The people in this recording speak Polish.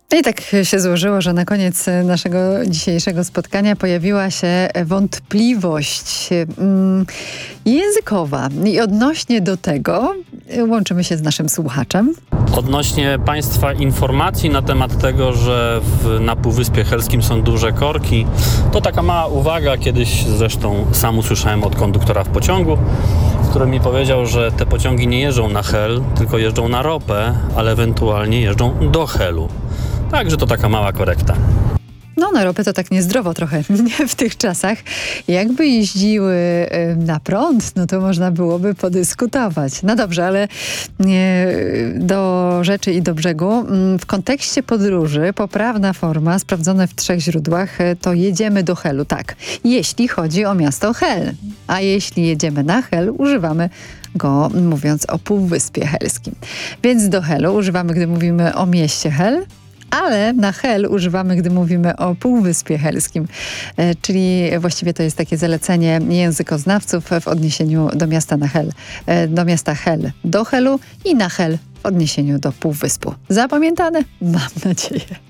I tak się złożyło, że na koniec naszego dzisiejszego spotkania pojawiła się wątpliwość językowa. I odnośnie do tego łączymy się z naszym słuchaczem. Odnośnie Państwa informacji na temat tego, że na Półwyspie Helskim są duże korki, to taka mała uwaga, kiedyś zresztą sam usłyszałem od konduktora w pociągu, który mi powiedział, że te pociągi nie jeżdżą na Hel, tylko jeżdżą na ropę, ale ewentualnie jeżdżą do Helu. Także to taka mała korekta. No, na ropę to tak niezdrowo trochę w tych czasach. Jakby jeździły na prąd, no to można byłoby podyskutować. No dobrze, ale do rzeczy i do brzegu. W kontekście podróży poprawna forma, sprawdzone w 3 źródłach, to jedziemy do Helu, tak. Jeśli chodzi o miasto Hel. A jeśli jedziemy na Hel, używamy go mówiąc o Półwyspie Helskim. Więc do Helu używamy, gdy mówimy o mieście Hel, ale na Hel używamy, gdy mówimy o Półwyspie Helskim. Czyli właściwie to jest takie zalecenie językoznawców w odniesieniu do miasta do miasta Hel, do Helu i na Hel w odniesieniu do Półwyspu. Zapamiętane? Mam nadzieję.